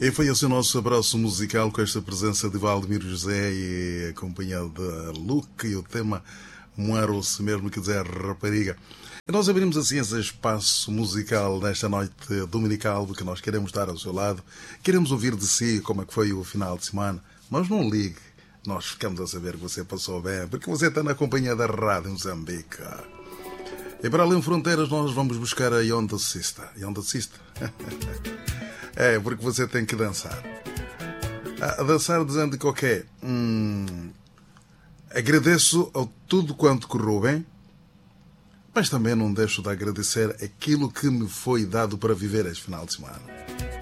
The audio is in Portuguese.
E foi esse o nosso abraço musical com esta presença de Valdemiro José e acompanhado de Luke e o tema Moaram-se mesmo, quer dizer, rapariga. E nós abrimos assim esse espaço musical nesta noite dominical que nós queremos estar ao seu lado. Queremos ouvir de si como é que foi o final de semana, mas não ligue. Nós ficamos a saber que você passou bem, porque você está na companhia da Rádio Moçambique. E para além de fronteiras nós vamos buscar a Yonda Sista. Yonda Sista? É, porque você tem que dançar. Dançar dizendo que ok, agradeço a tudo quanto correu bem, mas também não deixo de agradecer aquilo que me foi dado para viver este final de semana.